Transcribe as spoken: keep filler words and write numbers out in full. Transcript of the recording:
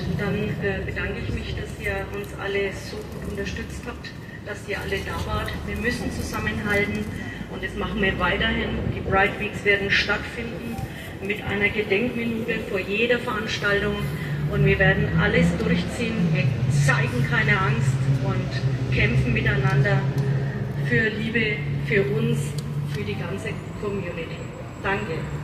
dann äh, bedanke ich mich, dass ihr uns alle so gut unterstützt habt, dass ihr alle da wart. Wir müssen zusammenhalten und das machen wir weiterhin. Die Pride Weeks werden stattfinden mit einer Gedenkminute vor jeder Veranstaltung und wir werden alles durchziehen. Wir zeigen keine Angst und kämpfen miteinander für Liebe, für uns, für die ganze Community. Danke.